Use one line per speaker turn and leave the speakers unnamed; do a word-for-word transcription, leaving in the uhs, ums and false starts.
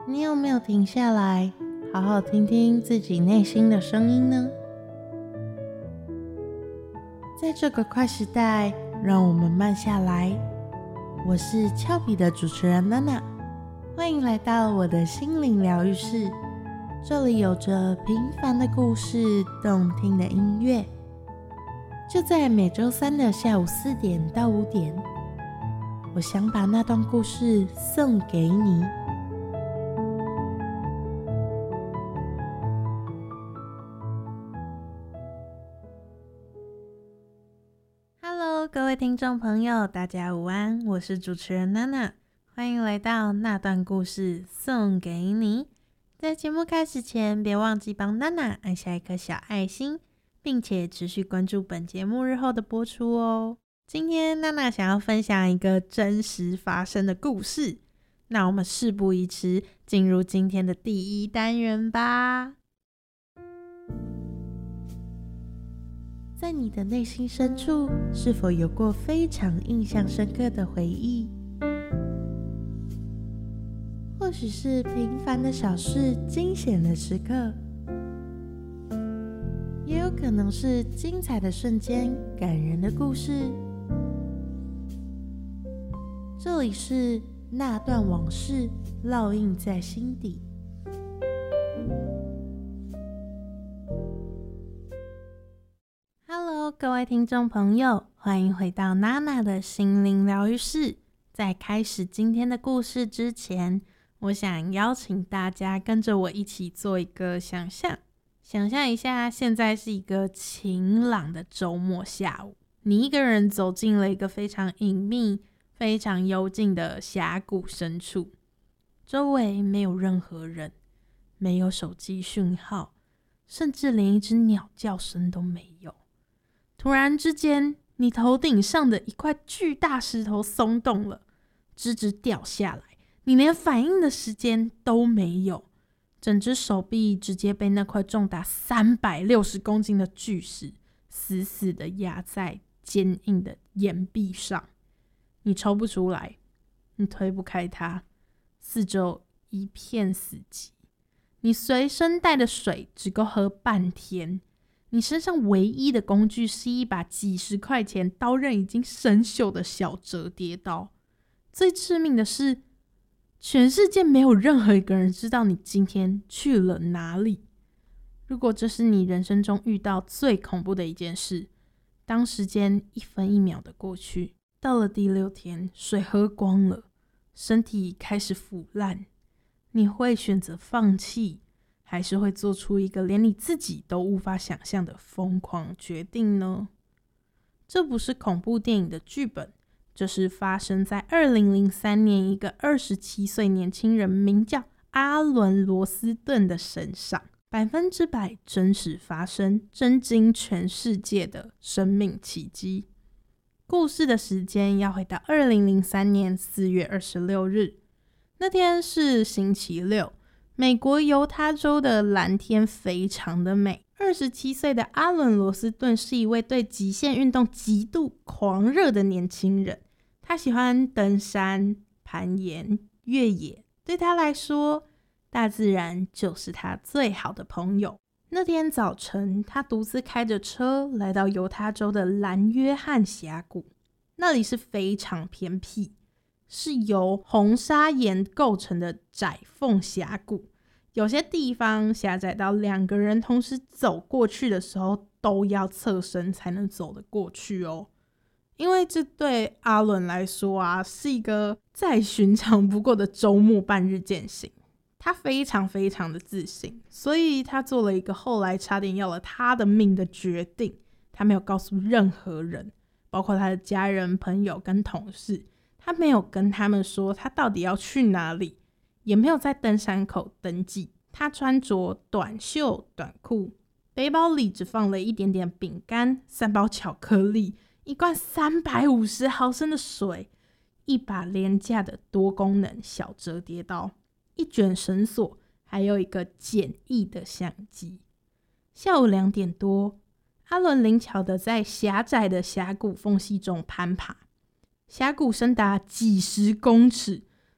你有没有停下来，好好听听自己内心的声音呢？在这个快时代，让我们慢下来。我是俏皮的主持人娜娜，欢迎来到我的心灵疗愈室。这里有着平凡的故事，动听的音乐。就在每周三的下午四点到五点，我想把那段故事送给你。Hello， 各位听众朋友，大家午安，我是主持人娜娜，欢迎来到那段故事送给你。在节目开始前，别忘记帮娜娜按下一颗小爱心，并且持续关注本节目日后的播出哦。今天娜娜想要分享一个真实发生的故事，那我们事不宜迟，进入今天的第一单元吧。在你的内心深处，是否有过非常印象深刻的回忆？或许是平凡的小事，惊险的时刻，也有可能是精彩的瞬间，感人的故事。这里是那段往事，烙印在心底。Hello， 各位听众朋友，欢迎回到娜娜的心灵疗愈室。在开始今天的故事之前，我想邀请大家跟着我一起做一个想象。想象一下，现在是一个晴朗的周末下午，你一个人走进了一个非常隐秘、非常幽静的峡谷深处，周围没有任何人，没有手机讯号，甚至连一只鸟叫声都没有。突然之间，你头顶上的一块巨大石头松动了，直直掉下来，你连反应的时间都没有，整只手臂直接被那块重达三百六十公斤的巨石死死的压在坚硬的岩壁上。你抽不出来，你推不开它，四周一片死寂。你随身带的水只够喝半天，你身上唯一的工具是一把几十块钱、刀刃已经生锈的小折叠刀。最致命的是，全世界没有任何一个人知道你今天去了哪里。如果这是你人生中遇到最恐怖的一件事，当时间一分一秒的过去，到了第六天，水喝光了，身体开始腐烂，你会选择放弃，还是会做出一个连你自己都无法想象的疯狂决定呢？这不是恐怖电影的剧本，这是发生在二零零三年一个二十七岁年轻人名叫阿伦·罗斯顿的身上，百分之百真实发生，震惊全世界的生命奇迹。故事的时间要回到二零零三年四月二十六日，那天是星期六，美国犹他州的蓝天非常的美。二十七岁的阿伦·罗斯顿是一位对极限运动极度狂热的年轻人，他喜欢登山、攀岩、越野，对他来说，大自然就是他最好的朋友。那天早晨，他独自开着车来到犹他州的蓝约翰峡谷，那里是非常偏僻，是由红砂岩构成的窄缝峡谷，有些地方狭窄到两个人同时走过去的时候都要侧身才能走得过去哦。因为这对阿伦来说啊，是一个再寻常不过的周末半日健行。他非常非常的自信，所以他做了一个后来差点要了他的命的决定。他没有告诉任何人，包括他的家人、朋友跟同事，他没有跟他们说他到底要去哪里，也没有在登山口登记。他穿着短袖短裤，背包里只放了一点点饼干、三包巧克力、一罐三百五十毫升的水、一把廉价的多功能小折叠刀、一卷绳索，还有一个简易的相机。下午两点多，阿伦灵巧的在狭窄的峡谷缝隙中攀爬，峡谷深达几十公尺，